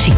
Rashid.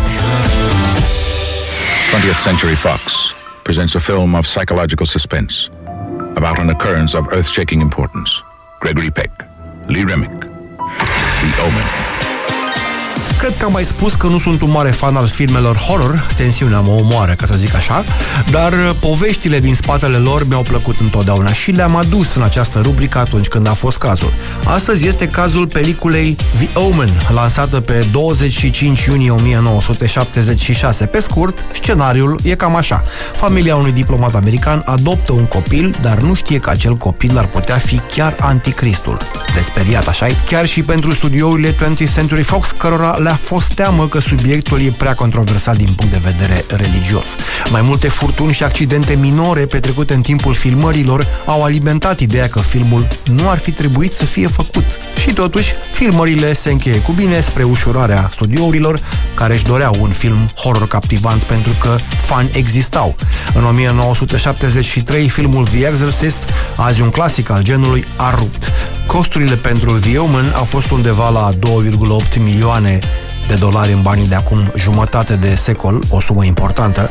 20th Century Fox presents a film of psychological suspense about an occurrence of earth-shaking importance. Gregory Peck, Lee Remick, The Omen. Cred că am mai spus că nu sunt un mare fan al filmelor horror, tensiunea mă omoară, ca să zic așa, dar poveștile din spatele lor mi-au plăcut întotdeauna și le-am adus în această rubrică atunci când a fost cazul. Astăzi este cazul peliculei The Omen, lansată pe 25 iunie 1976. Pe scurt, scenariul e cam așa. Familia unui diplomat american adoptă un copil, dar nu știe că acel copil ar putea fi chiar anticristul. Desperiat, așa-i? Chiar și pentru studiourile 20th Century Fox, cărora le-a fost teamă că subiectul e prea controversat din punct de vedere religios. Mai multe furtuni și accidente minore petrecute în timpul filmărilor au alimentat ideea că filmul nu ar fi trebuit să fie făcut. Și totuși, filmările se încheie cu bine spre ușurarea studiourilor, care își doreau un film horror captivant pentru că fani existau. În 1973, filmul The Exorcist, azi un clasic al genului, a rupt. Costurile pentru The Omen au fost undeva la 2,8 milioane de dolari în banii de acum jumătate de secol, o sumă importantă.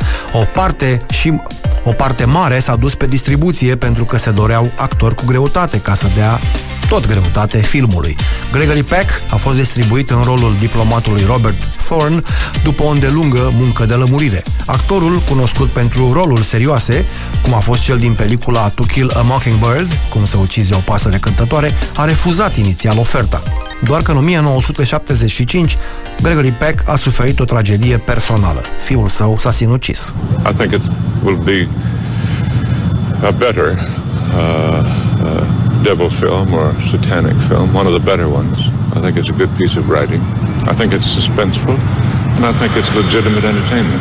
O parte mare s-a dus pe distribuție pentru că se doreau actori cu greutate ca să dea tot greutate filmului. Gregory Peck a fost distribuit în rolul diplomatului Robert Thorne după o îndelungă muncă de lămurire. Actorul, cunoscut pentru roluri serioase, cum a fost cel din pelicula To Kill a Mockingbird, cum să ucizi o pasăre cântătoare, a refuzat inițial oferta. Doar că în 1975, Gregory Peck a suferit o tragedie personală. Fiul său s-a sinucis. I think it will be a better devil film or satanic film, one of the better ones. I think it's a good piece of writing. I think it's suspenseful, and I think it's legitimate entertainment.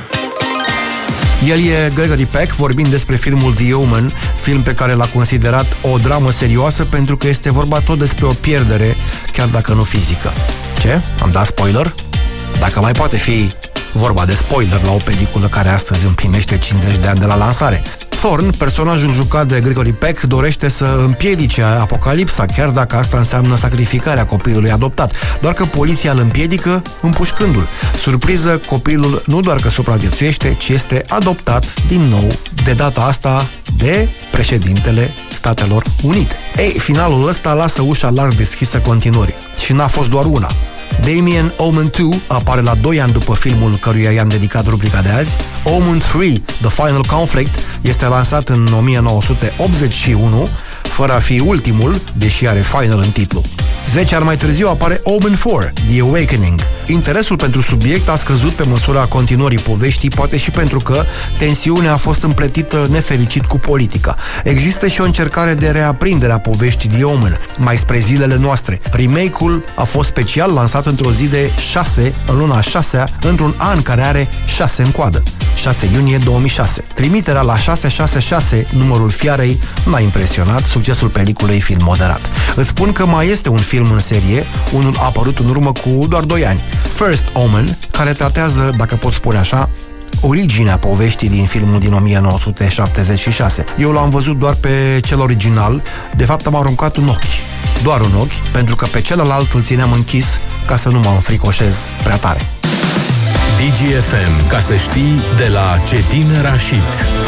El e Gregory Peck vorbind despre filmul The Omen, film pe care l-a considerat o dramă serioasă pentru că este vorba tot despre o pierdere, chiar dacă nu fizică. Ce? Am dat spoiler? Dacă mai poate fi vorba de spoiler la o peliculă care astăzi împlinește 50 de ani de la lansare. Thorne, personajul jucat de Gregory Peck, dorește să împiedice apocalipsa, chiar dacă asta înseamnă sacrificarea copilului adoptat. Doar că poliția îl împiedică împușcându-l. Surpriză, copilul nu doar că supraviețuiește, ci este adoptat din nou, de data asta de președintele Statelor Unite. Ei, finalul ăsta lasă ușa larg deschisă continuării. Și n-a fost doar una. Damien Omen 2 apare la 2 ani după filmul căruia i-am dedicat rubrica de azi. Omen 3, The Final Conflict, este lansat în 1981, fără a fi ultimul, deși are Final în titlu. 10 ani mai târziu apare Omen 4, The Awakening. Interesul pentru subiect a scăzut pe măsura continuării poveștii, poate și pentru că tensiunea a fost împletită nefericit cu politica. Există și o încercare de reaprindere a poveștii The Omen, mai spre zilele noastre. Remake-ul a fost special lansat într-o zi de 6, în luna 6-a, într-un an care are 6 în coadă, 6 iunie 2006. Trimiterea la 666, numărul fiarei, m-a impresionat, succesul peliculei fiind moderat. Îți spun că mai este un film în serie, unul a apărut în urmă cu doar 2 ani, First Omen, care tratează, dacă pot spune așa, originea poveștii din filmul din 1976. Eu l-am văzut doar pe cel original, de fapt am aruncat un ochi, doar un ochi, pentru că pe celălalt îl țineam închis ca să nu mă înfricoșez prea tare. DGFM, ca să știi, de la Cetin Rashid.